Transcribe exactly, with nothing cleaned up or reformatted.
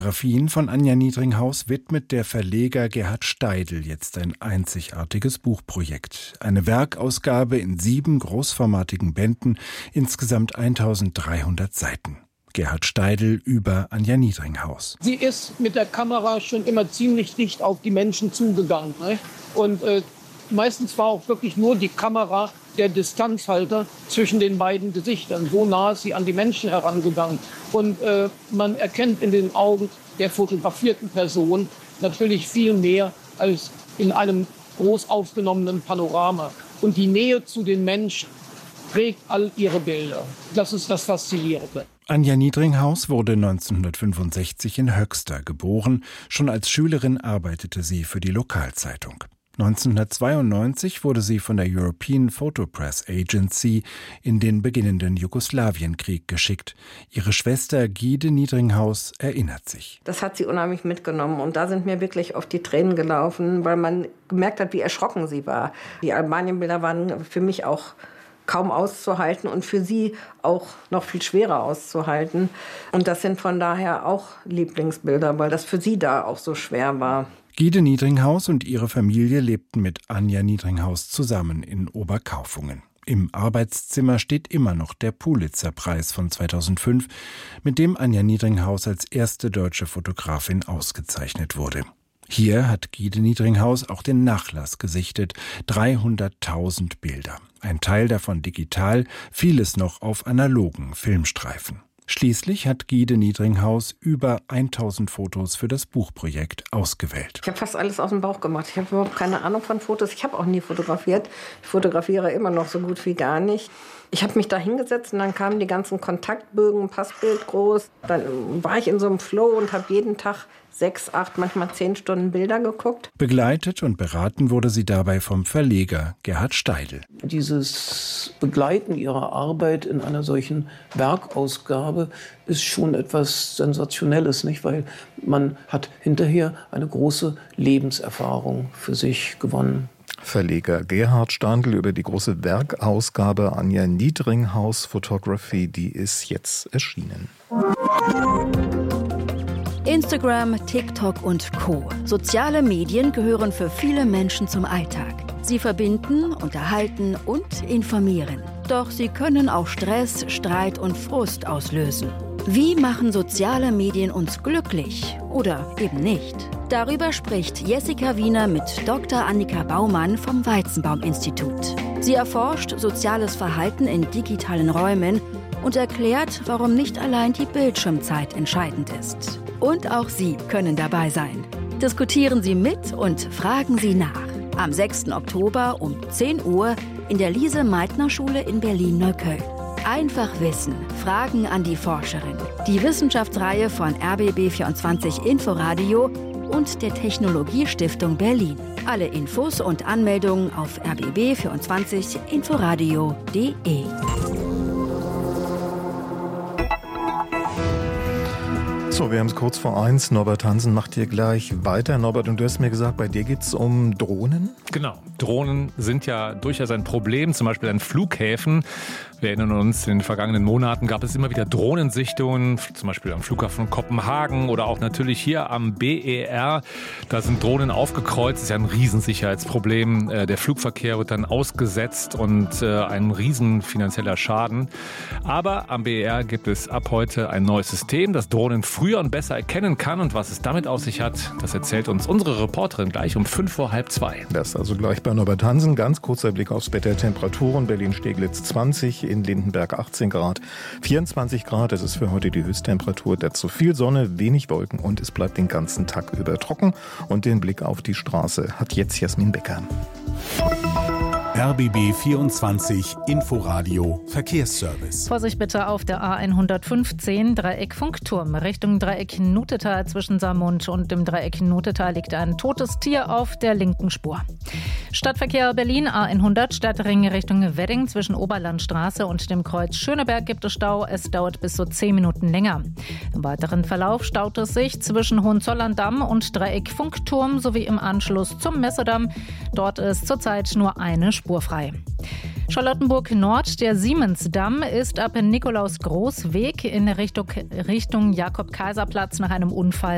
Biografien von Anja Niedringhaus widmet der Verleger Gerhard Steidl jetzt ein einzigartiges Buchprojekt. Eine Werkausgabe in sieben großformatigen Bänden, insgesamt eintausenddreihundert Seiten. Gerhard Steidl über Anja Niedringhaus. Sie ist mit der Kamera schon immer ziemlich dicht auf die Menschen zugegangen. Ne? Und äh, meistens war auch wirklich nur die Kamera der Distanzhalter zwischen den beiden Gesichtern. So nah ist sie an die Menschen herangegangen. Und äh, man erkennt in den Augen der fotografierten Person natürlich viel mehr als in einem groß aufgenommenen Panorama. Und die Nähe zu den Menschen prägt all ihre Bilder. Das ist das Faszinierende. Anja Niedringhaus wurde neunzehnhundertfünfundsechzig in Höxter geboren. Schon als Schülerin arbeitete sie für die Lokalzeitung. neunzehnhundertzweiundneunzig wurde sie von der European Photo Press Agency in den beginnenden Jugoslawienkrieg geschickt. Ihre Schwester Gide Niedringhaus erinnert sich. Das hat sie unheimlich mitgenommen und da sind mir wirklich auf die Tränen gelaufen, weil man gemerkt hat, wie erschrocken sie war. Die Albanienbilder waren für mich auch kaum auszuhalten und für sie auch noch viel schwerer auszuhalten. Und das sind von daher auch Lieblingsbilder, weil das für sie da auch so schwer war. Gide Niedringhaus und ihre Familie lebten mit Anja Niedringhaus zusammen in Oberkaufungen. Im Arbeitszimmer steht immer noch der Pulitzer-Preis von zweitausendfünf, mit dem Anja Niedringhaus als erste deutsche Fotografin ausgezeichnet wurde. Hier hat Gide Niedringhaus auch den Nachlass gesichtet, dreihunderttausend Bilder. Ein Teil davon digital, vieles noch auf analogen Filmstreifen. Schließlich hat Gide Niedringhaus über tausend Fotos für das Buchprojekt ausgewählt. Ich habe fast alles aus dem Bauch gemacht. Ich habe überhaupt keine Ahnung von Fotos. Ich habe auch nie fotografiert. Ich fotografiere immer noch so gut wie gar nicht. Ich habe mich da hingesetzt und dann kamen die ganzen Kontaktbögen, Passbild groß. Dann war ich in so einem Flow und habe jeden Tag sechs, acht, manchmal zehn Stunden Bilder geguckt. Begleitet und beraten wurde sie dabei vom Verleger Gerhard Steidl. Dieses Begleiten ihrer Arbeit in einer solchen Werkausgabe ist schon etwas Sensationelles, nicht? Weil man hat hinterher eine große Lebenserfahrung für sich gewonnen. Verleger Gerhard Steidl über die große Werkausgabe Anja Niedringhaus Photography, die ist jetzt erschienen. Instagram, TikTok und Co. Soziale Medien gehören für viele Menschen zum Alltag. Sie verbinden, unterhalten und informieren. Doch sie können auch Stress, Streit und Frust auslösen. Wie machen soziale Medien uns glücklich oder eben nicht? Darüber spricht Jessica Wiener mit Doktor Annika Baumann vom Weizenbaum-Institut. Sie erforscht soziales Verhalten in digitalen Räumen und erklärt, warum nicht allein die Bildschirmzeit entscheidend ist. Und auch Sie können dabei sein. Diskutieren Sie mit und fragen Sie nach. Am sechsten Oktober um zehn Uhr in der Lise-Meitner-Schule in Berlin-Neukölln. Einfach wissen. Fragen an die Forscherin. Die Wissenschaftsreihe von R B B vierundzwanzig Inforadio und der Technologiestiftung Berlin. Alle Infos und Anmeldungen auf r b b vierundzwanzig inforadio punkt de. So, wir haben es kurz vor eins. Norbert Hansen macht hier gleich weiter. Norbert, und du hast mir gesagt, bei dir geht es um Drohnen? Genau. Drohnen sind ja durchaus ein Problem, zum Beispiel an Flughäfen. Wir erinnern uns, in den vergangenen Monaten gab es immer wieder Drohnensichtungen, zum Beispiel am Flughafen Kopenhagen oder auch natürlich hier am B E R. Da sind Drohnen aufgekreuzt, das ist ja ein Riesensicherheitsproblem. Der Flugverkehr wird dann ausgesetzt und ein riesen finanzieller Schaden. Aber am B E R gibt es ab heute ein neues System, das Drohnen früher und besser erkennen kann. Und was es damit auf sich hat, das erzählt uns unsere Reporterin gleich um fünf vor halb zwei. Das also gleich bei Norbert Hansen. Ganz kurzer Blick aufs Wetter. Temperaturen: Berlin-Steglitz zwanzig, in Lindenberg achtzehn Grad, vierundzwanzig Grad. Das ist für heute die Höchsttemperatur. Dazu viel Sonne, wenig Wolken und es bleibt den ganzen Tag über trocken. Und den Blick auf die Straße hat jetzt Jasmin Becker. R B B vierundzwanzig Inforadio Verkehrsservice. Vorsicht bitte auf der A hundertfünfzehn Dreieck Funkturm Richtung Dreieck Nutetal. Zwischen Saarmund und dem Dreieck Nutetal liegt ein totes Tier auf der linken Spur. Stadtverkehr Berlin A hundert Stadtring Richtung Wedding. Zwischen Oberlandstraße und dem Kreuz Schöneberg gibt es Stau. Es dauert bis zu zehn Minuten länger. Im weiteren Verlauf staut es sich zwischen Hohenzollern-Damm und Dreieck Funkturm sowie im Anschluss zum Messedamm. Dort ist zurzeit nur eine Spur spurfrei. Charlottenburg Nord, der Siemensdamm, ist ab Nikolaus Großweg in Richtung, Richtung Jakob-Kaiser-Platz nach einem Unfall